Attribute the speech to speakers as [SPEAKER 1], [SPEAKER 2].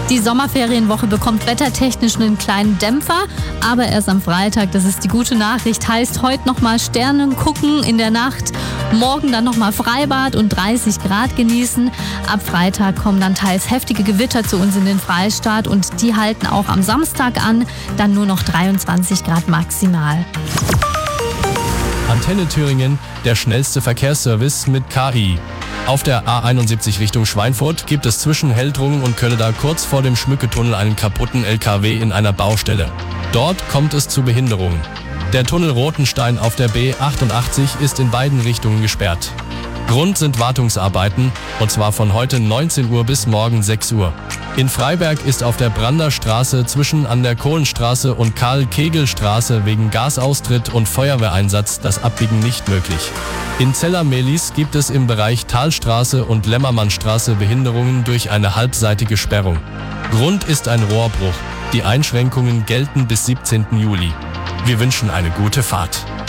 [SPEAKER 1] Die Sommerferienwoche bekommt wettertechnisch einen kleinen Dämpfer, aber erst am Freitag, das ist die gute Nachricht, heißt heute nochmal Sternen gucken in der Nacht, morgen dann nochmal Freibad und 30 Grad genießen. Ab Freitag kommen dann teils heftige Gewitter zu uns in den Freistaat und die halten auch am Samstag an, dann nur noch 23 Grad maximal.
[SPEAKER 2] Antenne Thüringen, der schnellste Verkehrsservice mit KI. Auf der A71 Richtung Schweinfurt gibt es zwischen Heldrungen und Kölleda kurz vor dem Schmücketunnel einen kaputten LKW in einer Baustelle. Dort kommt es zu Behinderungen. Der Tunnel Rotenstein auf der B88 ist in beiden Richtungen gesperrt. Grund sind Wartungsarbeiten, und zwar von heute 19 Uhr bis morgen 6 Uhr. In Freiberg ist auf der Brander Straße zwischen an der Kohlenstraße und Karl-Kegel-Straße wegen Gasaustritt und Feuerwehreinsatz das Abbiegen nicht möglich. In Zeller-Mehlis gibt es im Bereich Talstraße und Lämmermannstraße Behinderungen durch eine halbseitige Sperrung. Grund ist ein Rohrbruch. Die Einschränkungen gelten bis 17. Juli. Wir wünschen eine gute Fahrt.